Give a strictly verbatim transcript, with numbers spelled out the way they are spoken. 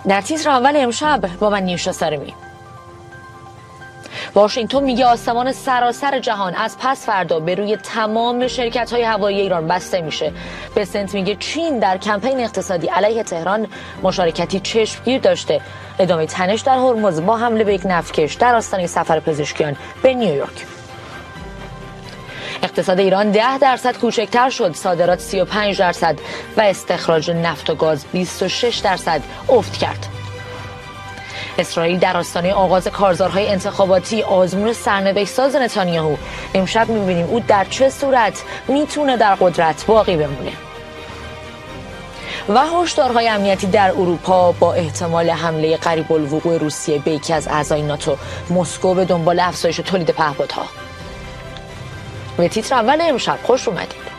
در تیتر اول امشب با من نیوشا سارمی. واشنگتن میگه آسمان سراسر جهان از پس فردا به روی تمام شرکت‌های هوایی ایران بسته میشه. بسنت میگه چین در کمپین اقتصادی علیه تهران مشارکتی چشمگیر داشته. ادامه تنش در هرمز با حمله به یک نفتکش در آستانه سفر پزشکیان به نیویورک. اقتصاد ایران ده درصد کوچکتر شد، صادرات سی و پنج درصد و استخراج نفت و گاز بیست و شش درصد افت کرد. اسرائیل در آستانه آغاز کارزارهای انتخاباتی آزمون سرنوشت ساز نتانیاهو. امشب می‌بینیم او در چه صورت میتونه در قدرت باقی بمونه. و هشدارهای امنیتی در اروپا با احتمال حمله قریب الوقوع روسیه به یکی از اعضای ناتو. مسکو به دنبال افزایش تولید پهپادها. به تیتر اول امشب خوش اومدید.